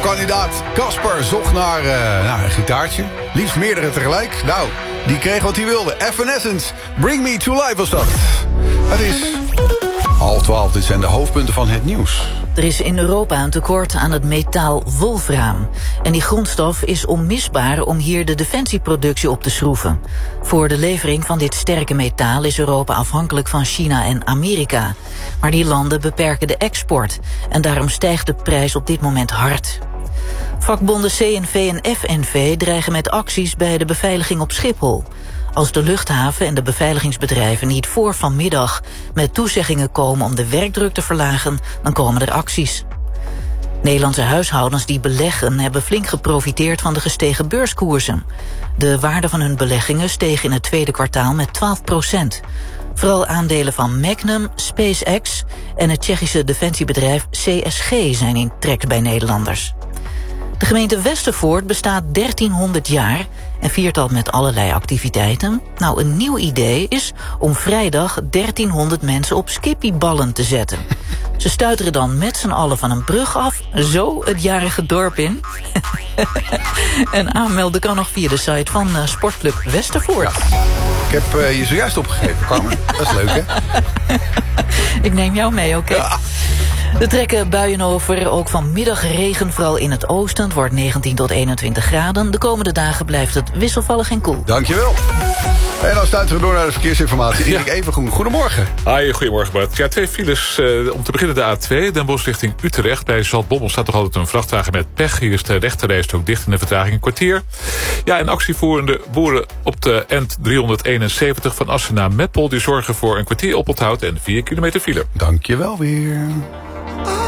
kandidaat Casper zocht naar een gitaartje. Liefst meerdere tegelijk. Nou, die kreeg wat hij wilde. Evanescence, Bring Me To Life was dat. Het is 11:30, dit zijn de hoofdpunten van het nieuws. Er is in Europa een tekort aan het metaal wolfraam. En die grondstof is onmisbaar om hier de defensieproductie op te schroeven. Voor de levering van dit sterke metaal is Europa afhankelijk van China en Amerika. Maar die landen beperken de export. En daarom stijgt de prijs op dit moment hard. Vakbonden CNV en FNV dreigen met acties bij de beveiliging op Schiphol. Als de luchthaven en de beveiligingsbedrijven niet voor vanmiddag met toezeggingen komen om de werkdruk te verlagen, dan komen er acties. Nederlandse huishoudens die beleggen hebben flink geprofiteerd van de gestegen beurskoersen. De waarde van hun beleggingen steeg in het tweede kwartaal met 12%. Vooral aandelen van Magnum, SpaceX en het Tsjechische defensiebedrijf CSG zijn in trek bij Nederlanders. De gemeente Westervoort bestaat 1300 jaar en viert dat met allerlei activiteiten. Nou, een nieuw idee is om vrijdag 1300 mensen op skippyballen te zetten. Ze stuiteren dan met z'n allen van een brug af, zo het jarige dorp in. En aanmelden kan nog via de site van Sportclub Westervoort. Ja. Ik heb je zojuist opgegeven, Carmen. Dat is leuk, hè? Ik neem jou mee, oké? Ja. Er trekken buien over, ook vanmiddag regen, vooral in het oosten. Het wordt 19 tot 21 graden. De komende dagen blijft het wisselvallig en koel. Dankjewel. En dan stuiten we door naar de verkeersinformatie. Erik Evengroen, goedemorgen. Hi, goedemorgen Bart. Ja, 2 files. Om te beginnen de A2, Den Bosch richting Utrecht. Bij Zaltbommel staat toch altijd een vrachtwagen met pech. Hier is de rechterrijstrook dicht in de vertraging een kwartier. Ja, en actievoerende boeren op de N371 van Assen naar Meppel, die zorgen voor een kwartier oponthoud en 4 kilometer file. Dankjewel weer.